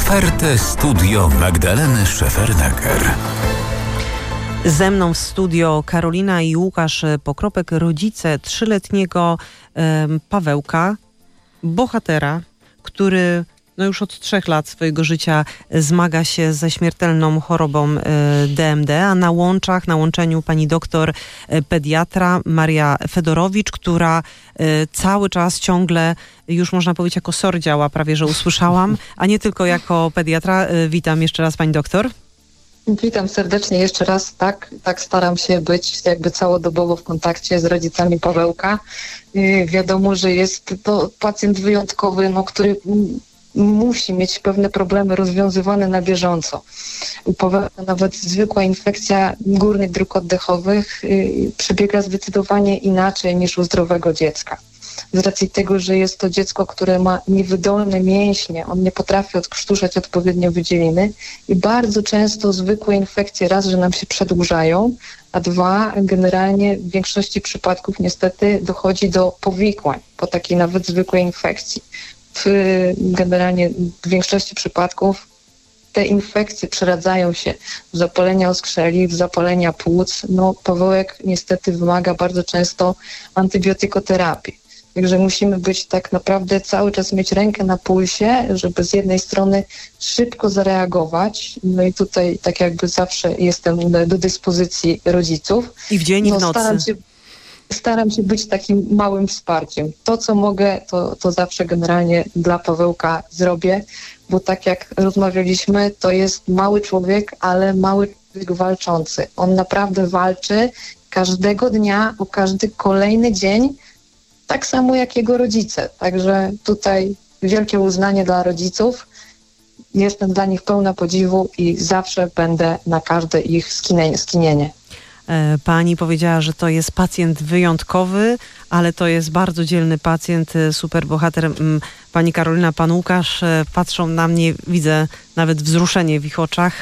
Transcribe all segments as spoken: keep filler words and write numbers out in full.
Otwarte studio Magdaleny Szefernaker. Ze mną w studio Karolina i Łukasz Pokropek, rodzice trzyletniego um, Pawełka, bohatera, który no już od trzech lat swojego życia zmaga się ze śmiertelną chorobą D M D, a na łączach, na łączeniu pani doktor pediatra Maria Fedorowicz, która cały czas ciągle, już można powiedzieć, jako S O R działa, prawie że usłyszałam, a nie tylko jako pediatra. Witam jeszcze raz pani doktor. Witam serdecznie jeszcze raz. Tak, tak staram się być jakby całodobowo w kontakcie z rodzicami Pawełka. Yy, wiadomo, że jest to pacjent wyjątkowy, no, który musi mieć pewne problemy rozwiązywane na bieżąco. U Pawełka nawet zwykła infekcja górnych dróg oddechowych yy, przebiega zdecydowanie inaczej niż u zdrowego dziecka. Z racji tego, że jest to dziecko, które ma niewydolne mięśnie, on nie potrafi odkrztuszać odpowiednio wydzieliny i bardzo często zwykłe infekcje raz, że nam się przedłużają, a dwa, generalnie w większości przypadków niestety dochodzi do powikłań po takiej nawet zwykłej infekcji. W, generalnie w większości przypadków te infekcje przeradzają się w zapalenia oskrzeli, w zapalenia płuc. No, Pawełek niestety wymaga bardzo często antybiotykoterapii. Także musimy być tak naprawdę cały czas mieć rękę na pulsie, żeby z jednej strony szybko zareagować. No i tutaj tak jakby zawsze jestem do dyspozycji rodziców. I w dzień, i w no, nocy. Staram się, staram się być takim małym wsparciem. To, co mogę, to, to zawsze generalnie dla Pawełka zrobię, bo tak jak rozmawialiśmy, to jest mały człowiek, ale mały człowiek walczący. On naprawdę walczy każdego dnia, o każdy kolejny dzień, tak samo jak jego rodzice. Także tutaj wielkie uznanie dla rodziców. Jestem dla nich pełna podziwu i zawsze będę na każde ich skinienie. skinienie. Pani powiedziała, że to jest pacjent wyjątkowy, ale to jest bardzo dzielny pacjent, super bohater. Pani Karolina, pan Łukasz patrzą na mnie, widzę nawet wzruszenie w ich oczach.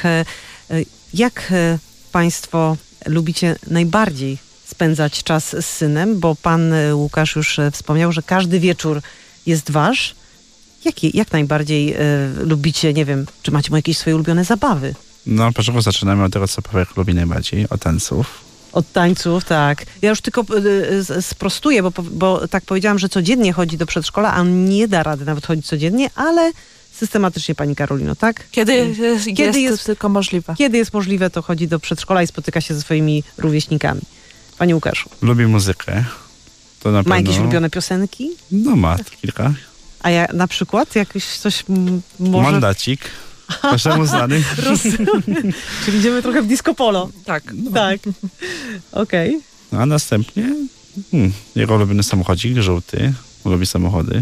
Jak państwo lubicie najbardziej spędzać czas z synem, bo pan Łukasz już wspomniał, że każdy wieczór jest wasz. Jak, jak najbardziej y, lubicie, nie wiem, czy macie jakieś swoje ulubione zabawy? No, początku zaczynamy od tego, co Pawełek lubi najbardziej, od tańców. Od tańców, tak. Ja już tylko y, sprostuję, bo, bo tak powiedziałam, że codziennie chodzi do przedszkola, a on nie da rady nawet chodzić codziennie, ale systematycznie, pani Karolino, tak? Kiedy jest, kiedy jest, jest tylko możliwe. Kiedy jest możliwe, to chodzi do przedszkola i spotyka się ze swoimi rówieśnikami. Panie Łukaszu. Lubi muzykę. To na ma pewno... jakieś ulubione piosenki? No ma, kilka. A ja na przykład jakieś coś m- może... Mandacik. Każdemu znany. Rozumiem. Czyli idziemy trochę w disco polo. Tak. No. Tak. Okej. Okay. No, a następnie hmm, jego ulubiony samochodzik, żółty. Lubi samochody.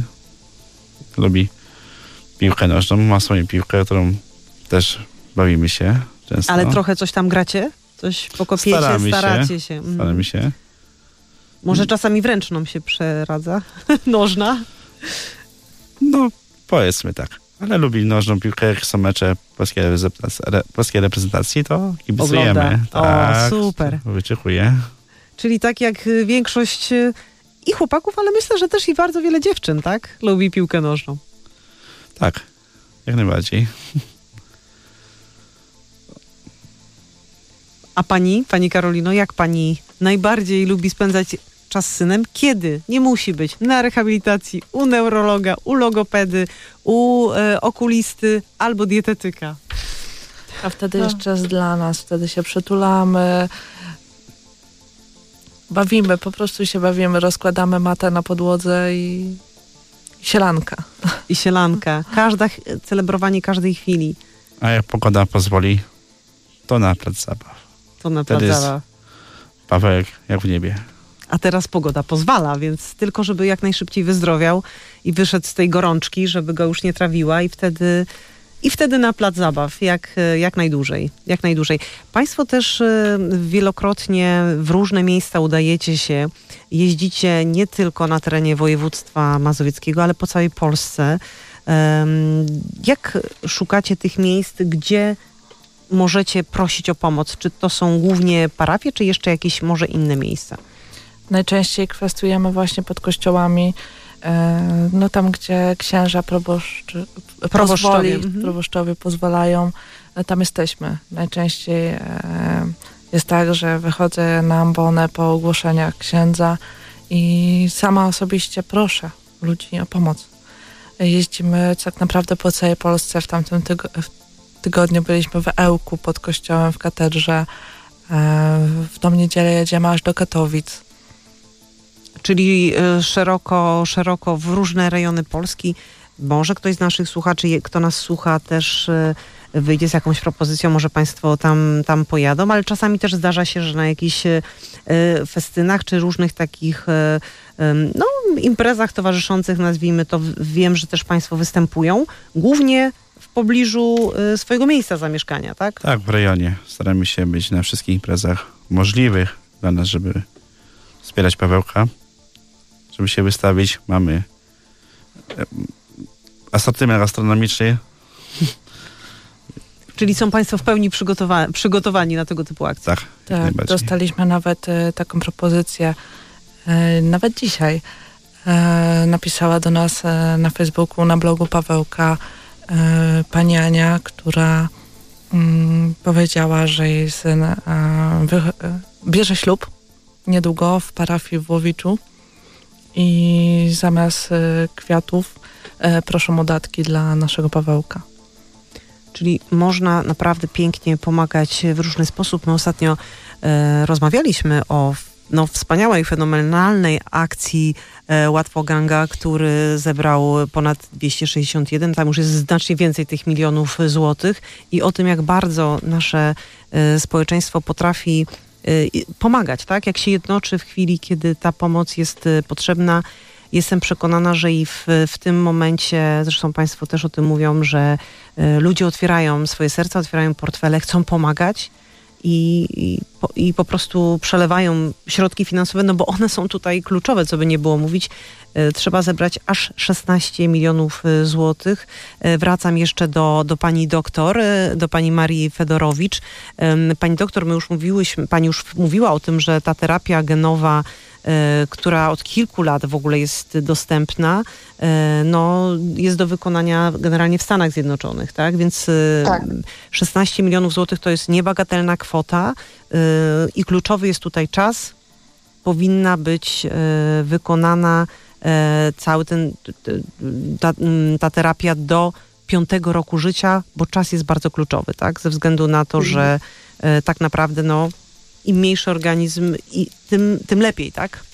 Lubi piłkę nożną. Ma swoją piłkę, którą też bawimy się często. Ale trochę coś tam gracie? Coś pokopiecie, Staramy staracie się. się. Mm. Staramy się. Może czasami w ręczną się przeradza? Nożna? No, powiedzmy tak. Ale lubi nożną piłkę, jak są mecze polskiej reprezentacji, polskiej reprezentacji to kibicujemy. Tak, o, super. Wyczekuję. Czyli tak jak większość i chłopaków, ale myślę, że też i bardzo wiele dziewczyn, tak? Lubi piłkę nożną. Tak, jak najbardziej. A pani, pani Karolino, jak pani najbardziej lubi spędzać czas z synem? Kiedy? Nie musi być na rehabilitacji, u neurologa, u logopedy, u e, okulisty albo dietetyka. A wtedy jest czas dla nas, wtedy się przytulamy, bawimy, po prostu się bawimy, rozkładamy matę na podłodze i, i sielanka. I sielanka. Każda, celebrowanie każdej chwili. A jak pogoda pozwoli, to na plac zabaw. To na plac zabaw. Pawełek jak w niebie. A teraz pogoda pozwala, więc tylko żeby jak najszybciej wyzdrowiał i wyszedł z tej gorączki, żeby go już nie trawiła i wtedy, i wtedy na plac zabaw, jak, jak najdłużej, jak najdłużej. Państwo też wielokrotnie w różne miejsca udajecie się, jeździcie nie tylko na terenie województwa mazowieckiego, ale po całej Polsce. Jak szukacie tych miejsc, gdzie możecie prosić o pomoc? Czy to są głównie parafie, czy jeszcze jakieś może inne miejsca? Najczęściej kwestiujemy właśnie pod kościołami e, no tam, gdzie księża proboszczy, Proboszczowie. pozwoli, Mhm. proboszczowie pozwalają, e, tam jesteśmy. Najczęściej e, jest tak, że wychodzę na ambonę po ogłoszeniach księdza i sama osobiście proszę ludzi o pomoc. Jeździmy tak naprawdę po całej Polsce. W tamtym tygo- w tygodniu byliśmy w Ełku pod kościołem w katedrze. W tą niedzielę jedziemy aż do Katowic. Czyli y, szeroko, szeroko w różne rejony Polski. Może ktoś z naszych słuchaczy, je- kto nas słucha, też y, wyjdzie z jakąś propozycją, może państwo tam, tam pojadą, ale czasami też zdarza się, że na jakichś y, festynach czy różnych takich y, y, no, imprezach towarzyszących, nazwijmy to, w- wiem, że też państwo występują, głównie w pobliżu y, swojego miejsca zamieszkania, tak? Tak, w rejonie. Staramy się być na wszystkich imprezach możliwych dla nas, żeby wspierać Pawełka, żeby się wystawić. Mamy e, asortyment gastronomiczny. Czyli są państwo w pełni przygotowa- przygotowani na tego typu akcje. Tak, jak Tak, najbardziej. dostaliśmy nawet e, taką propozycję, e, nawet dzisiaj e, napisała do nas e, na Facebooku, na blogu Pawełka e, pani Ania, która mm, powiedziała, że jej syn e, wy, e, bierze ślub niedługo w parafii w Łowiczu i zamiast e, kwiatów e, proszą o datki dla naszego Pawełka. Czyli można naprawdę pięknie pomagać w różny sposób. My ostatnio e, rozmawialiśmy o no, wspaniałej, fenomenalnej akcji e, Łatwoganga, który zebrał ponad dwieście sześćdziesiąt jeden, tam już jest znacznie więcej tych milionów złotych i o tym, jak bardzo nasze e, społeczeństwo potrafi e, i- pomagać, tak? Jak się jednoczy w chwili, kiedy ta pomoc jest e, potrzebna. Jestem przekonana, że i w, w tym momencie, zresztą państwo też o tym mówią, że y, ludzie otwierają swoje serca, otwierają portfele, chcą pomagać i, i, po, i po prostu przelewają środki finansowe, no bo one są tutaj kluczowe, co by nie było mówić. Y, trzeba zebrać aż szesnaście milionów y, złotych. Y, wracam jeszcze do, do pani doktor, y, do pani Marii Fedorowicz. Ym, pani doktor, my już mówiłyśmy, pani już mówiła o tym, że ta terapia genowa, y, która od kilku lat w ogóle jest dostępna, y, no, jest do wykonania generalnie w Stanach Zjednoczonych, tak? Więc y, Tak. szesnaście milionów złotych to jest niebagatelna kwota y, i kluczowy jest tutaj czas. Powinna być y, wykonana y, cały ten, y, ta, y, ta terapia do piątego roku życia, bo czas jest bardzo kluczowy, tak? Ze względu na to, że y, tak naprawdę no, im mniejszy organizm, i tym, tym lepiej, tak?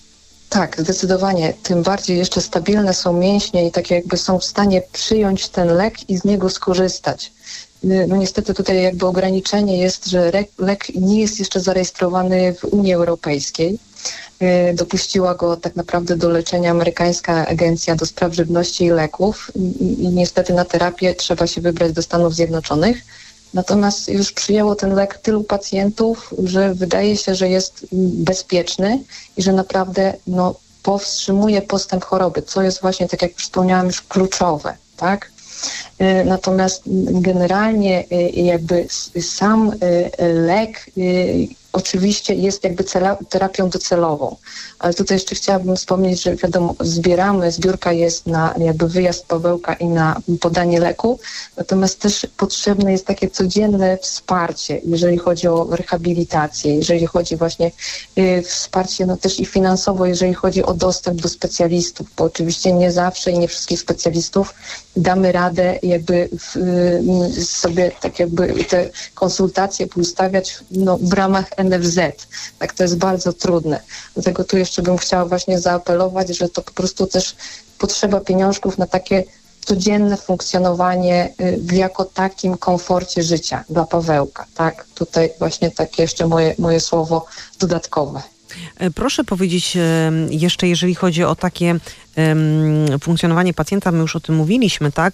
Tak, zdecydowanie. Tym bardziej jeszcze stabilne są mięśnie i tak jakby są w stanie przyjąć ten lek i z niego skorzystać. No niestety tutaj jakby ograniczenie jest, że lek, lek nie jest jeszcze zarejestrowany w Unii Europejskiej. Dopuściła go tak naprawdę do leczenia amerykańska Agencja do Spraw Żywności i Leków i, i niestety na terapię trzeba się wybrać do Stanów Zjednoczonych. Natomiast już przyjęło ten lek tylu pacjentów, że wydaje się, że jest bezpieczny i że naprawdę no, powstrzymuje postęp choroby, co jest właśnie, tak jak już wspomniałam, już kluczowe, tak? Natomiast generalnie jakby sam lek oczywiście jest jakby cela, terapią docelową, ale tutaj jeszcze chciałabym wspomnieć, że wiadomo, zbieramy, zbiórka jest na jakby wyjazd Pawełka i na podanie leku, natomiast też potrzebne jest takie codzienne wsparcie, jeżeli chodzi o rehabilitację, jeżeli chodzi właśnie y, wsparcie no też i finansowo, jeżeli chodzi o dostęp do specjalistów, bo oczywiście nie zawsze i nie wszystkich specjalistów damy radę jakby w, y, sobie tak jakby te konsultacje ustawiać no, w ramach N F Z. Tak, to jest bardzo trudne. Dlatego tu jeszcze bym chciała właśnie zaapelować, że to po prostu też potrzeba pieniążków na takie codzienne funkcjonowanie w jako takim komforcie życia dla Pawełka. Tak, tutaj właśnie takie jeszcze moje, moje słowo dodatkowe. Proszę powiedzieć jeszcze, jeżeli chodzi o takie um, funkcjonowanie pacjenta, my już o tym mówiliśmy, tak?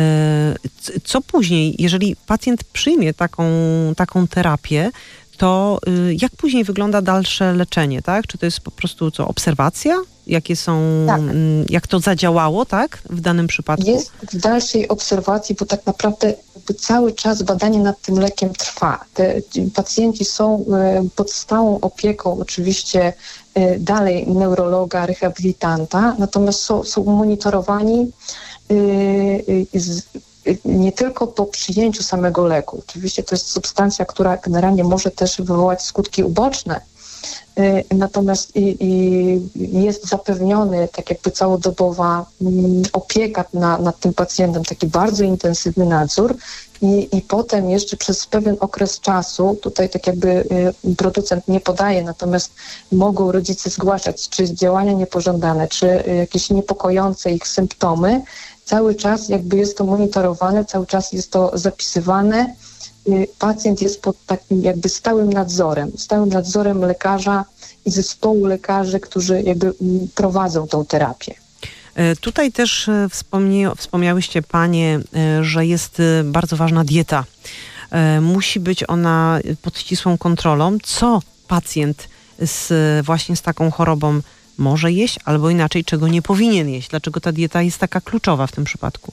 Co później, jeżeli pacjent przyjmie taką, taką terapię, to jak później wygląda dalsze leczenie, tak? Czy to jest po prostu co, obserwacja? Jakie są, tak. Jak to zadziałało, tak? W danym przypadku? Jest w dalszej obserwacji, bo tak naprawdę cały czas badanie nad tym lekiem trwa. Te pacjenci są pod stałą opieką oczywiście dalej neurologa, rehabilitanta, natomiast są, są monitorowani z, nie tylko po przyjęciu samego leku. Oczywiście to jest substancja, która generalnie może też wywołać skutki uboczne, natomiast i, i jest zapewniony tak jakby całodobowa opieka na, nad tym pacjentem, taki bardzo intensywny nadzór i, i potem jeszcze przez pewien okres czasu, tutaj tak jakby producent nie podaje, natomiast mogą rodzice zgłaszać, czy działania niepożądane, czy jakieś niepokojące ich symptomy, cały czas jakby jest to monitorowane, cały czas jest to zapisywane. Pacjent jest pod takim jakby stałym nadzorem, stałym nadzorem lekarza i zespołu lekarzy, którzy jakby prowadzą tą terapię. Tutaj też wspomnie, wspomniałyście panie, że jest bardzo ważna dieta. Musi być ona pod ścisłą kontrolą. Co pacjent z, właśnie z taką chorobą może jeść, albo inaczej, czego nie powinien jeść? Dlaczego ta dieta jest taka kluczowa w tym przypadku?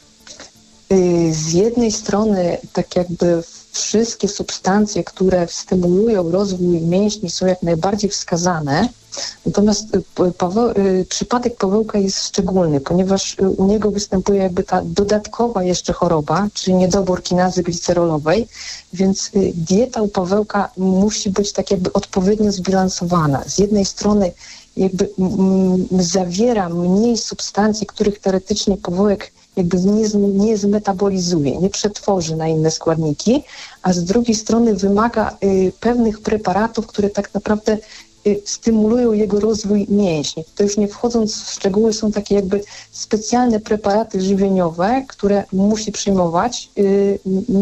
Z jednej strony tak jakby wszystkie substancje, które stymulują rozwój mięśni, są jak najbardziej wskazane, natomiast Paweł, przypadek Pawełka jest szczególny, ponieważ u niego występuje jakby ta dodatkowa jeszcze choroba, czyli niedobór kinazy glicerolowej, więc dieta u Pawełka musi być tak jakby odpowiednio zbilansowana. Z jednej strony jakby m, zawiera mniej substancji, których teoretycznie Pawełek jakby nie, nie zmetabolizuje, nie przetworzy na inne składniki, a z drugiej strony wymaga y, pewnych preparatów, które tak naprawdę y, stymulują jego rozwój mięśni. To już nie wchodząc w szczegóły, są takie jakby specjalne preparaty żywieniowe, które musi przyjmować i y,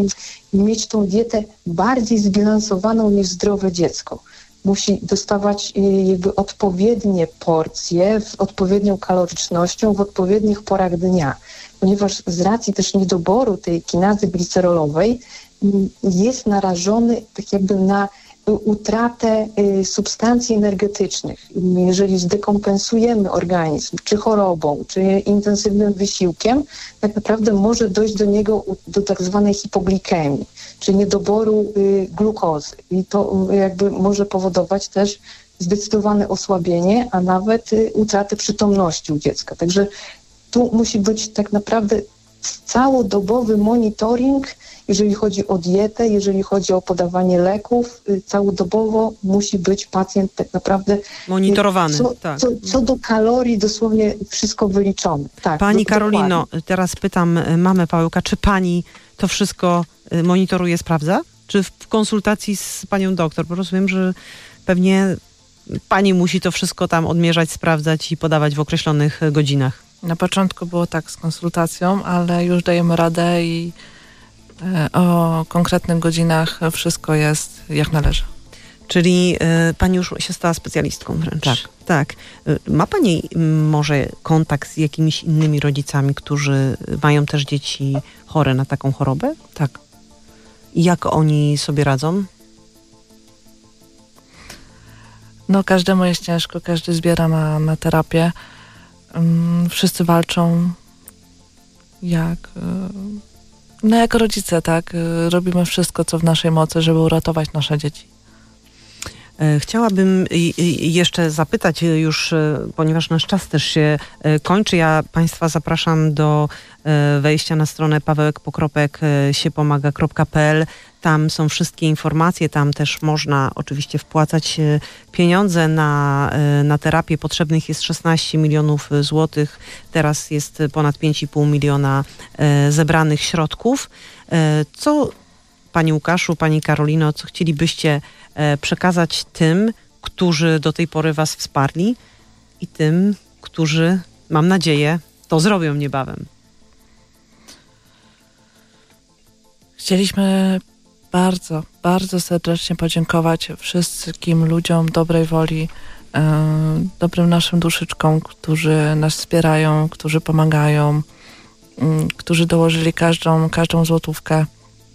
y, mieć tą dietę bardziej zbilansowaną niż zdrowe dziecko. Musi dostawać jakby odpowiednie porcje z odpowiednią kalorycznością w odpowiednich porach dnia, ponieważ z racji też niedoboru tej kinazy glicerolowej jest narażony tak jakby na utratę substancji energetycznych. Jeżeli zdekompensujemy organizm, czy chorobą, czy intensywnym wysiłkiem, tak naprawdę może dojść do niego do tak zwanej hipoglikemii, czy niedoboru glukozy. I to jakby może powodować też zdecydowane osłabienie, a nawet utratę przytomności u dziecka. Także tu musi być tak naprawdę całodobowy monitoring, jeżeli chodzi o dietę, jeżeli chodzi o podawanie leków, całodobowo musi być pacjent tak naprawdę monitorowany. Co, tak. co, co do kalorii dosłownie wszystko wyliczone. Tak, pani do, Karolino, dokładnie. Teraz pytam mamę Pawełka, czy pani to wszystko monitoruje, sprawdza? Czy w konsultacji z panią doktor? Bo rozumiem, że pewnie pani musi to wszystko tam odmierzać, sprawdzać i podawać w określonych godzinach. Na początku było tak z konsultacją, ale już dajemy radę i o konkretnych godzinach wszystko jest jak należy. Czyli y, pani już się stała specjalistką wręcz. Tak. tak. Y, ma pani y, może kontakt z jakimiś innymi rodzicami, którzy mają też dzieci chore na taką chorobę? Tak. I jak oni sobie radzą? No każdemu jest ciężko, każdy zbiera na, na terapię. Um, wszyscy walczą jak... Y, no jako rodzice, tak. Y, robimy wszystko, co w naszej mocy, żeby uratować nasze dzieci. Chciałabym jeszcze zapytać już, ponieważ nasz czas też się kończy, ja Państwa zapraszam do wejścia na stronę pawełek pokropek siepomaga kropka p l. Tam są wszystkie informacje, tam też można oczywiście wpłacać pieniądze na, na terapię. Potrzebnych jest szesnaście milionów złotych. Teraz jest ponad pięć i pół miliona zebranych środków. Co, Pani Łukaszu, Pani Karolino, co chcielibyście przekazać tym, którzy do tej pory Was wsparli i tym, którzy, mam nadzieję, to zrobią niebawem? Chcieliśmy bardzo, bardzo serdecznie podziękować wszystkim ludziom dobrej woli, yy, dobrym naszym duszyczkom, którzy nas wspierają, którzy pomagają, yy, którzy dołożyli każdą, każdą złotówkę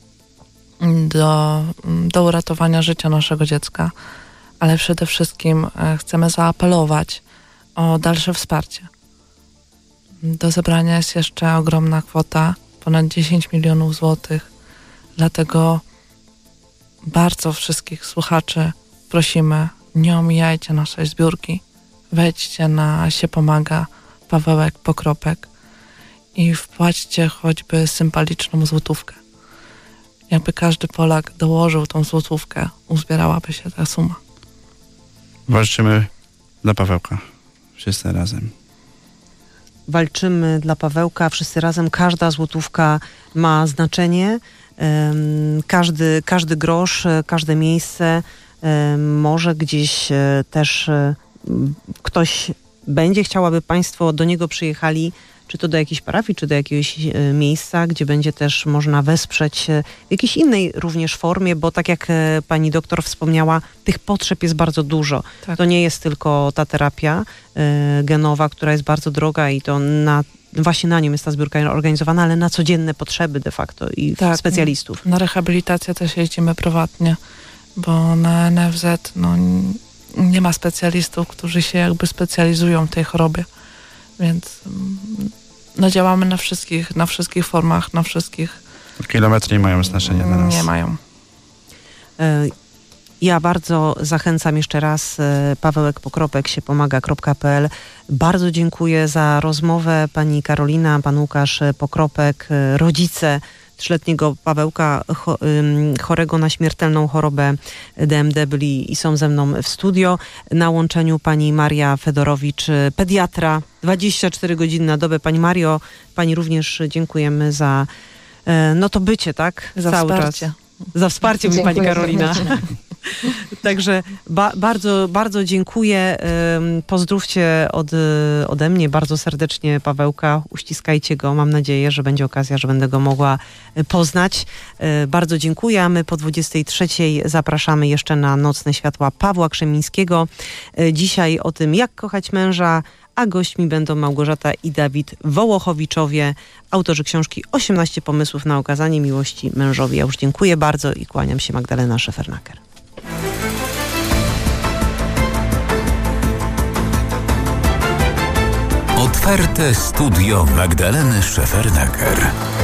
do, do uratowania życia naszego dziecka, ale przede wszystkim chcemy zaapelować o dalsze wsparcie. Do zebrania jest jeszcze ogromna kwota, ponad dziesięć milionów złotych, dlatego bardzo wszystkich słuchaczy prosimy, nie omijajcie naszej zbiórki. Wejdźcie na się pomaga Pawełek Pokropek i wpłaćcie choćby symboliczną złotówkę. Jakby każdy Polak dołożył tą złotówkę, uzbierałaby się ta suma. Walczymy dla Pawełka. Wszyscy razem. Walczymy dla Pawełka, wszyscy razem. Każda złotówka ma znaczenie. Każdy, każdy grosz, każde miejsce, może gdzieś też ktoś będzie chciał, aby państwo do niego przyjechali, czy to do jakiejś parafii, czy do jakiegoś miejsca, gdzie będzie też można wesprzeć w jakiejś innej również formie, bo tak jak pani doktor wspomniała, tych potrzeb jest bardzo dużo. Tak. To nie jest tylko ta terapia genowa, która jest bardzo droga i to na, właśnie na nią jest ta zbiórka organizowana, ale na codzienne potrzeby de facto i tak, specjalistów. Na rehabilitację też jeździmy prywatnie, bo na N F Z no, nie ma specjalistów, którzy się jakby specjalizują w tej chorobie. Więc no, działamy na wszystkich, na wszystkich formach, na wszystkich. Kilometry nie mają znaczenia dla nas. Nie mają. Ja bardzo zachęcam jeszcze raz, Pawełek Pokropek, się pomaga kropka p l. Bardzo dziękuję za rozmowę. Pani Karolina, pan Łukasz Pokropek, rodzice trzyletniego Pawełka chorego na śmiertelną chorobę D M D byli i są ze mną w studio. Na łączeniu pani Maria Fedorowicz, pediatra, dwadzieścia cztery godziny na dobę. Pani Mario, pani również dziękujemy za no to bycie, tak? Za Cały wsparcie. Czas. Za wsparcie, mówi pani Karolina. Także ba, bardzo, bardzo dziękuję. Pozdrówcie od, ode mnie bardzo serdecznie Pawełka. Uściskajcie go. Mam nadzieję, że będzie okazja, że będę go mogła poznać. Bardzo dziękuję. A my po dwudziestej trzeciej zapraszamy jeszcze na Nocne Światła Pawła Krzemińskiego. Dzisiaj o tym, jak kochać męża, a gośćmi będą Małgorzata i Dawid Wołochowiczowie, autorzy książki osiemnaście pomysłów na okazanie miłości mężowi. Ja już dziękuję bardzo i kłaniam się, Magdalena Szefernaker. Otwarte studio Magdaleny Szefernaker.